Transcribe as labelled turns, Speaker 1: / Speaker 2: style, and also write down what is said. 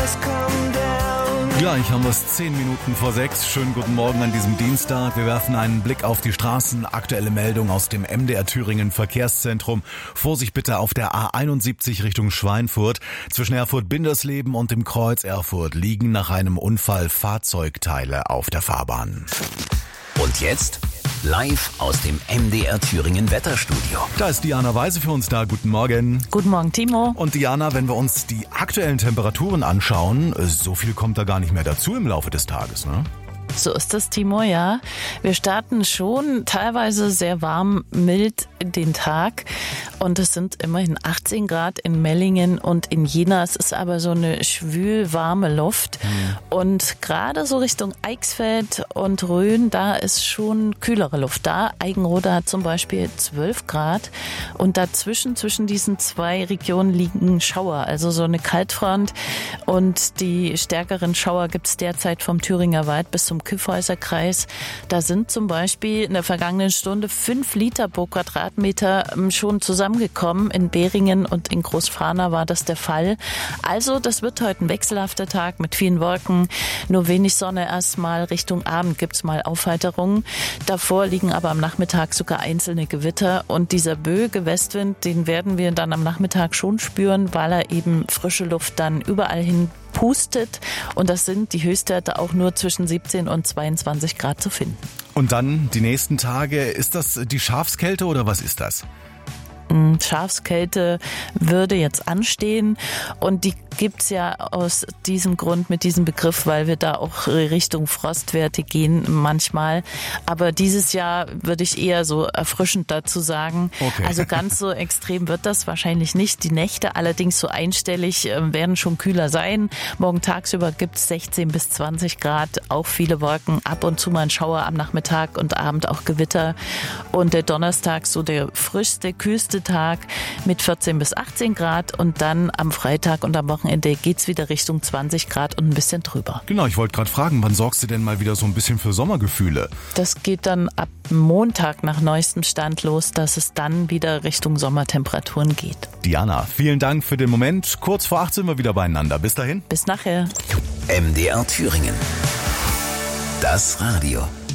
Speaker 1: Gleich haben wir es 10 Minuten vor 6. Schönen guten Morgen an diesem Dienstag. Wir werfen einen Blick auf die Straßen. Aktuelle Meldung aus dem MDR Thüringen Verkehrszentrum. Vorsicht bitte auf der A71 Richtung Schweinfurt. Zwischen Erfurt-Bindersleben und dem Kreuz Erfurt liegen nach einem Unfall Fahrzeugteile auf der Fahrbahn.
Speaker 2: Und jetzt live aus dem MDR Thüringen Wetterstudio.
Speaker 1: Da ist Diana Weise für uns da. Guten Morgen.
Speaker 3: Guten Morgen, Timo.
Speaker 1: Und Diana, wenn wir uns die aktuellen Temperaturen anschauen, so viel kommt da gar nicht mehr dazu im Laufe des Tages, ne?
Speaker 3: So ist das, Timo, ja. Wir starten schon teilweise sehr warm, mild in den Tag. Und es sind immerhin 18 Grad in Mellingen und in Jena. Es ist aber so eine schwül warme Luft. Und gerade so Richtung Eichsfeld und Rhön, da ist schon kühlere Luft da. Eigenrode hat zum Beispiel 12 Grad. Und dazwischen, zwischen diesen zwei Regionen liegen Schauer, also so eine Kaltfront. Und die stärkeren Schauer gibt es derzeit vom Thüringer Wald bis zum Kyffhäuser-Kreis. Da sind zum Beispiel in der vergangenen Stunde 5 Liter pro Quadratmeter schon zusammengekommen. In Beringen und in Großfahna war das der Fall. Also das wird heute ein wechselhafter Tag mit vielen Wolken. Nur wenig Sonne erstmal. Richtung Abend gibt's mal Aufheiterungen. Davor liegen aber am Nachmittag sogar einzelne Gewitter. Und dieser böige Westwind, den werden wir dann am Nachmittag schon spüren, weil er eben frische Luft dann überall hin pustet. Und das sind die Höchstwerte auch nur zwischen 17 und 22 Grad zu finden.
Speaker 1: Und dann die nächsten Tage, ist das die Schafskälte oder was ist das?
Speaker 3: Schafskälte würde jetzt anstehen und die gibt's ja aus diesem Grund mit diesem Begriff, weil wir da auch Richtung Frostwerte gehen manchmal. Aber dieses Jahr würde ich eher so erfrischend dazu sagen.
Speaker 1: Okay.
Speaker 3: Also ganz so extrem wird das wahrscheinlich nicht. Die Nächte allerdings so einstellig werden schon kühler sein. Morgen tagsüber gibt's 16 bis 20 Grad, auch viele Wolken, ab und zu mal ein Schauer am Nachmittag und Abend auch Gewitter. Und der Donnerstag so der frischste, kühlste Tag mit 14 bis 18 Grad und dann am Freitag und am Wochenende geht's wieder Richtung 20 Grad und ein bisschen drüber.
Speaker 1: Genau, ich wollte gerade fragen, wann sorgst du denn mal wieder so ein bisschen für Sommergefühle?
Speaker 3: Das geht dann ab Montag nach neuestem Stand los, dass es dann wieder Richtung Sommertemperaturen geht.
Speaker 1: Diana, vielen Dank für den Moment. Kurz vor 8 sind wir wieder beieinander. Bis dahin.
Speaker 3: Bis nachher.
Speaker 2: MDR Thüringen. Das Radio.